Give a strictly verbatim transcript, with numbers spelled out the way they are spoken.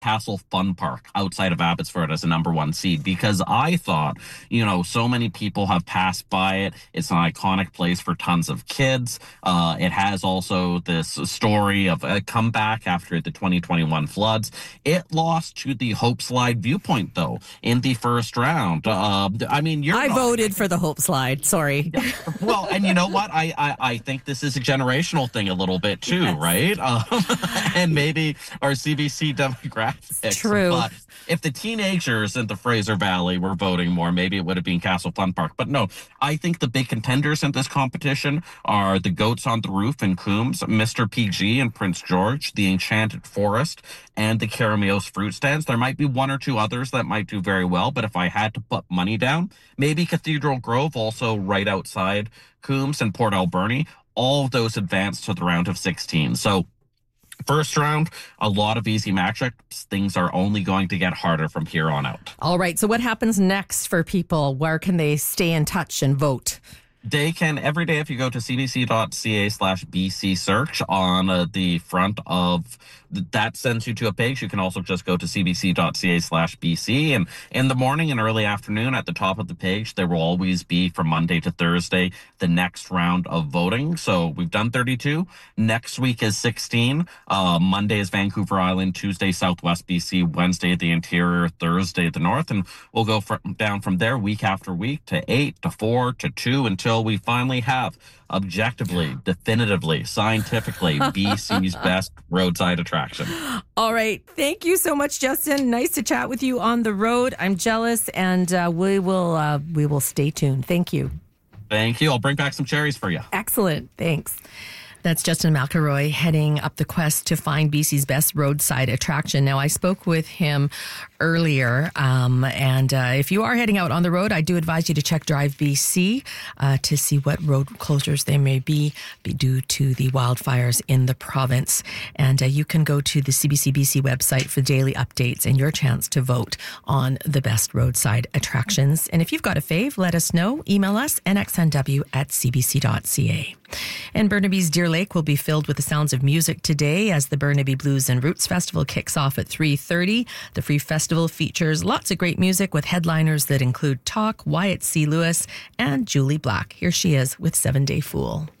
Castle Fun Park outside of Abbotsford as a number one seed because I thought, you know, so many people have passed by it. It's an iconic place for tons of kids. Uh, it has also this story of a comeback after the twenty twenty-one floods. It lost to the Hope Slide Viewpoint, though, in the first round. Uh, I mean, you're I not, voted for the Hope Slide. Sorry. Well, and you know what? I, I, I think this is a generational thing a little bit too, yes. right? Um, and maybe our C B C demographics. It's true. But if the teenagers in the Fraser Valley were voting more, maybe it would have been Castle Fun Park. But no, I think the big contenders in this competition are the Goats on the Roof in Coombs, Mister P G in Prince George, the Enchanted Forest, and the Carameos Fruit Stands. There might be one or two others that might do very well, but if I had to put money down, maybe Cathedral Grove, also right outside Coombs and Port Alberni. All of those advanced to the round of sixteen. So first round, a lot of easy matchups. Things are only going to get harder from here on out. All right. So what happens next for people? Where can they stay in touch and vote? They can, every day, if you go to cbc.ca slash BC search on uh, the front of, that sends you to a page. You can also just go to cbc.ca slash BC. And in the morning and early afternoon at the top of the page, there will always be from Monday to Thursday, the next round of voting. So we've done thirty-two. Next week is sixteen. Uh, Monday is Vancouver Island, Tuesday, Southwest B C, Wednesday, the interior, Thursday, the north. And we'll go from, down from there week after week to eight, to four, to two, until we finally have objectively, definitively, scientifically B C's best roadside attraction. All right. Thank you so much, Justin. Nice to chat with you on the road. I'm jealous, and uh, we will uh, we will stay tuned. Thank you. Thank you. I'll bring back some cherries for you. Excellent. Thanks. That's Justin McElroy heading up the quest to find B C's best roadside attraction. Now, I spoke with him earlier, um, and uh, if you are heading out on the road, I do advise you to check Drive B C uh, to see what road closures there may be, be due to the wildfires in the province. And uh, you can go to the C B C B C website for daily updates and your chance to vote on the best roadside attractions. And if you've got a fave, let us know. Email us, n x n w at c b c dot c a. And Burnaby's Deer Lake will be filled with the sounds of music today as the Burnaby Blues and Roots Festival kicks off at three thirty. The free festival features lots of great music with headliners that include Talk, Wyatt C. Lewis, and Julie Black. Here she is with Seven Day Fool.